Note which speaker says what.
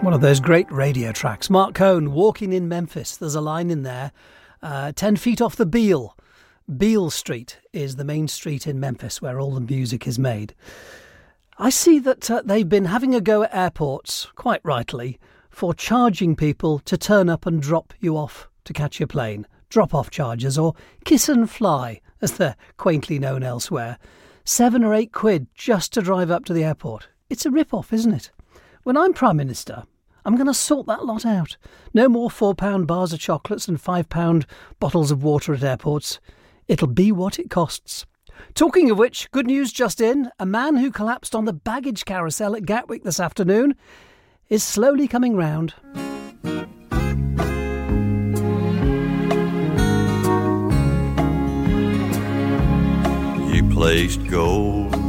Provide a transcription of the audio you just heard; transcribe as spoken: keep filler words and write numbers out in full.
Speaker 1: One of those great radio tracks. Mark Cohn, Walking in Memphis. There's a line in there. Uh, ten feet off the Beale. Beale Street is the main street in Memphis where all the music is made. I see that uh, they've been having a go at airports, quite rightly, for charging people to turn up and drop you off to catch your plane. Drop-off charges, or kiss and fly, as they're quaintly known elsewhere. Seven or eight quid just to drive up to the airport. It's a rip-off, isn't it? When I'm Prime Minister, I'm going to sort that lot out. No more four pound bars of chocolates and five pound bottles of water at airports. It'll be what it costs. Talking of which, good news just in. A man who collapsed on the baggage carousel at Gatwick this afternoon is slowly coming round.
Speaker 2: You placed gold